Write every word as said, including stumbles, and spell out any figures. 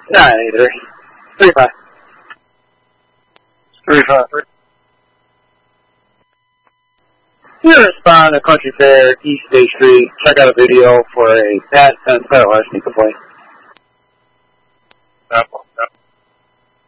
Not either. Three five. Three five. You respond to Country Fair, East State Street. Check out a video for a Pat and Federal Larceny complaint. Apple.